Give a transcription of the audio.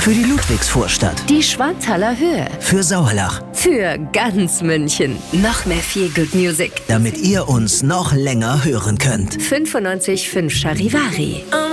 Für die Ludwigsvorstadt. Die Schwanthaler Höhe. Für Sauerlach. Für ganz München. Noch mehr Feel Good Music. Damit ihr uns noch länger hören könnt. 95.5 Charivari.